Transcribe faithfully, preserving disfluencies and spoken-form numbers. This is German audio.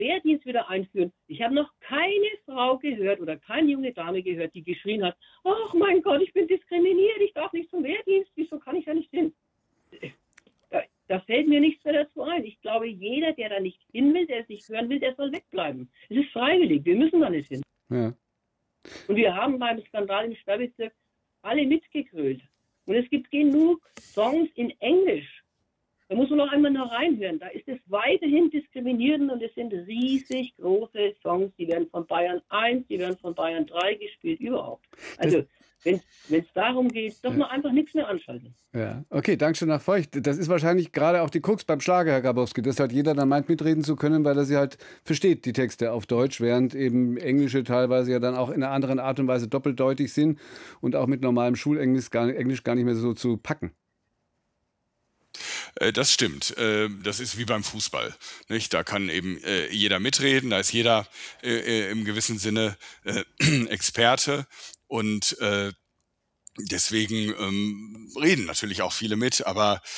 Wehrdienst wieder einführen. Ich habe noch keine Frau gehört oder keine junge Dame gehört, die geschrien hat, ach mein Gott, ich bin diskriminiert, ich darf nicht zum Wehrdienst, wieso kann ich da nicht hin? Da, da fällt mir nichts mehr dazu ein. Ich glaube, jeder, der da nicht hin will, der es nicht hören will, der soll wegbleiben. Es ist freiwillig, wir müssen da nicht hin. Ja. Und wir haben beim Skandal im Sperrbezirk alle mitgegrölt. Und es gibt genug Songs in Englisch. Da muss man noch einmal noch reinhören. Da ist es weiterhin diskriminierend und es sind riesig große Songs. Die werden von Bayern eins, die werden von Bayern drei gespielt, überhaupt. Also, wenn es darum geht, doch ja. mal einfach nichts mehr anschalten. Ja, okay, Dankeschön nach Feucht. Das ist wahrscheinlich gerade auch die Krux beim Schlager, Herr Grabowski, dass halt jeder dann meint, mitreden zu können, weil er sie halt versteht, die Texte auf Deutsch, während eben Englische teilweise ja dann auch in einer anderen Art und Weise doppeldeutig sind und auch mit normalem Schulenglisch gar, Englisch gar nicht mehr so zu packen. Das stimmt. Das ist wie beim Fußball. Nicht? Da kann eben jeder mitreden, da ist jeder im gewissen Sinne Experte und deswegen reden natürlich auch viele mit, aber